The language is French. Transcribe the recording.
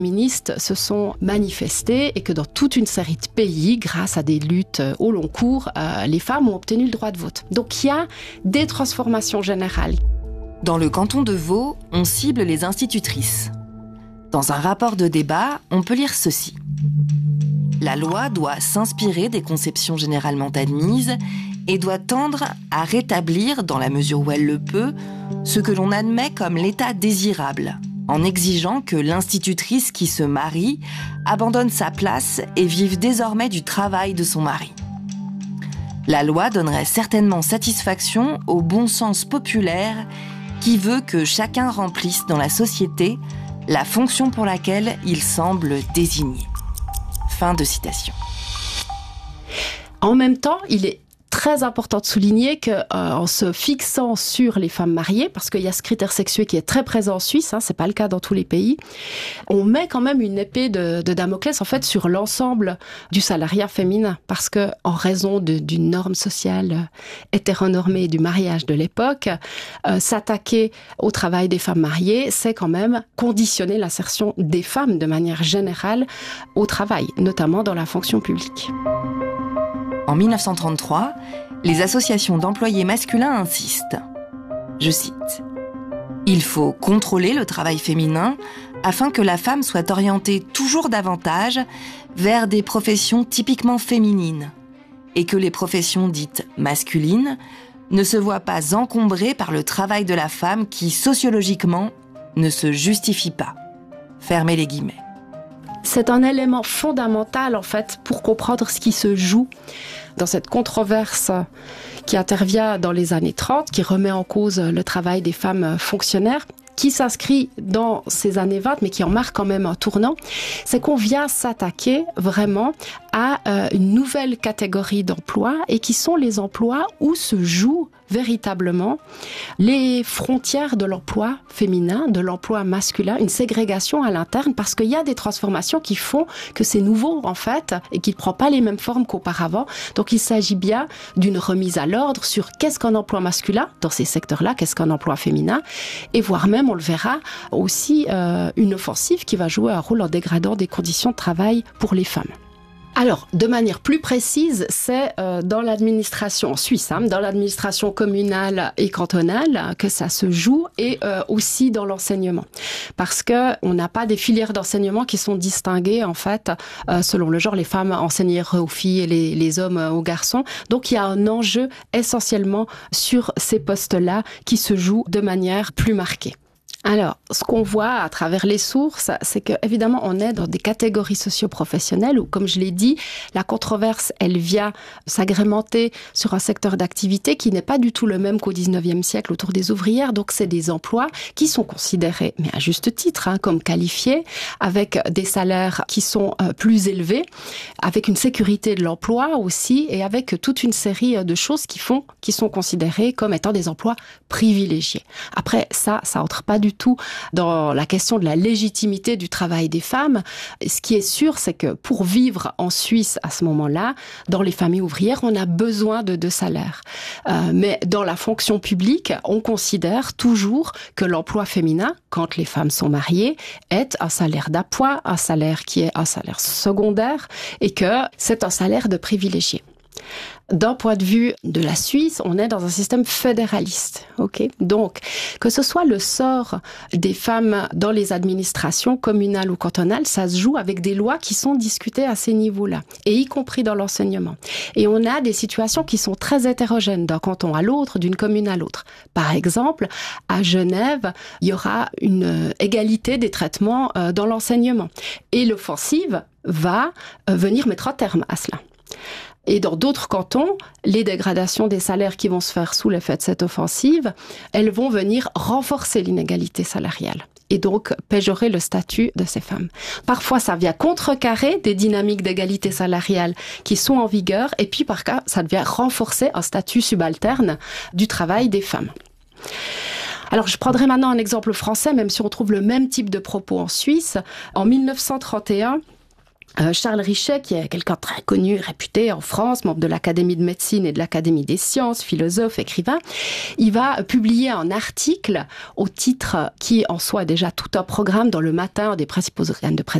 féministes se sont manifestées et que dans toute une série de pays, grâce à des luttes au long cours, les femmes ont obtenu le droit de vote. Donc il y a des transformations générales. Dans le canton de Vaud, on cible les institutrices. Dans un rapport de débat, on peut lire ceci. La loi doit s'inspirer des conceptions généralement admises et doit tendre à rétablir, dans la mesure où elle le peut, ce que l'on admet comme l'état désirable, en exigeant que l'institutrice qui se marie abandonne sa place et vive désormais du travail de son mari. La loi donnerait certainement satisfaction au bon sens populaire qui veut que chacun remplisse dans la société la fonction pour laquelle il semble désigné. Fin de citation. En même temps, il est très important de souligner que en se fixant sur les femmes mariées, parce qu'il y a ce critère sexuel qui est très présent en Suisse, c'est pas le cas dans tous les pays, on met quand même une épée de Damoclès en fait sur l'ensemble du salariat féminin, parce que en raison d'une norme sociale hétéronormée du mariage de l'époque, s'attaquer au travail des femmes mariées, c'est quand même conditionner l'insertion des femmes de manière générale au travail, notamment dans la fonction publique. En 1933, les associations d'employés masculins insistent. Je cite. « Il faut contrôler le travail féminin afin que la femme soit orientée toujours davantage vers des professions typiquement féminines et que les professions dites masculines ne se voient pas encombrées par le travail de la femme qui, sociologiquement, ne se justifie pas. » Fermez les guillemets. C'est un élément fondamental, en fait, pour comprendre ce qui se joue dans cette controverse qui intervient dans les années 30, qui remet en cause le travail des femmes fonctionnaires, qui s'inscrit dans ces années 20, mais qui en marque quand même un tournant, c'est qu'on vient s'attaquer vraiment à une nouvelle catégorie d'emplois et qui sont les emplois où se jouent véritablement les frontières de l'emploi féminin, de l'emploi masculin, une ségrégation à l'interne, parce qu'il y a des transformations qui font que c'est nouveau en fait et qui ne prend pas les mêmes formes qu'auparavant. Donc il s'agit bien d'une remise à l'ordre sur qu'est-ce qu'un emploi masculin dans ces secteurs-là, qu'est-ce qu'un emploi féminin, et voire même, on le verra, aussi une offensive qui va jouer un rôle en dégradant des conditions de travail pour les femmes. Alors, de manière plus précise, c'est dans l'administration suisse, dans l'administration communale et cantonale que ça se joue, et aussi dans l'enseignement. Parce que on n'a pas des filières d'enseignement qui sont distinguées, en fait, selon le genre. Les femmes enseigneraient aux filles et les hommes aux garçons. Donc, il y a un enjeu essentiellement sur ces postes-là qui se joue de manière plus marquée. Alors, ce qu'on voit à travers les sources, c'est que évidemment, on est dans des catégories socio-professionnelles où, comme je l'ai dit, la controverse, elle vient s'agrémenter sur un secteur d'activité qui n'est pas du tout le même qu'au 19e siècle autour des ouvrières. Donc, c'est des emplois qui sont considérés, mais à juste titre, comme qualifiés, avec des salaires qui sont plus élevés, avec une sécurité de l'emploi aussi, et avec toute une série de choses qui sont considérées comme étant des emplois privilégiés. Après, ça entre pas du tout dans la question de la légitimité du travail des femmes. Ce qui est sûr, c'est que pour vivre en Suisse à ce moment-là, dans les familles ouvrières, on a besoin de salaires. Mais dans la fonction publique, on considère toujours que l'emploi féminin, quand les femmes sont mariées, est un salaire d'appoint, un salaire qui est un salaire secondaire, et que c'est un salaire de privilégié. D'un point de vue de la Suisse, on est dans un système fédéraliste. Donc, que ce soit le sort des femmes dans les administrations communales ou cantonales, ça se joue avec des lois qui sont discutées à ces niveaux-là, et y compris dans l'enseignement. Et on a des situations qui sont très hétérogènes d'un canton à l'autre, d'une commune à l'autre. Par exemple, à Genève, il y aura une égalité des traitements dans l'enseignement. Et l'offensive va venir mettre un terme à cela. Et dans d'autres cantons, les dégradations des salaires qui vont se faire sous l'effet de cette offensive, elles vont venir renforcer l'inégalité salariale et donc péjorer le statut de ces femmes. Parfois, ça vient contrecarrer des dynamiques d'égalité salariale qui sont en vigueur, et puis par cas, ça vient renforcer un statut subalterne du travail des femmes. Alors, je prendrai maintenant un exemple français, même si on trouve le même type de propos en Suisse. En 1931, Charles Richet, qui est quelqu'un de très connu, réputé en France, membre de l'Académie de médecine et de l'Académie des sciences, philosophe, écrivain, il va publier un article au titre qui en soi est déjà tout un programme dans le Matin, des principaux organes de presse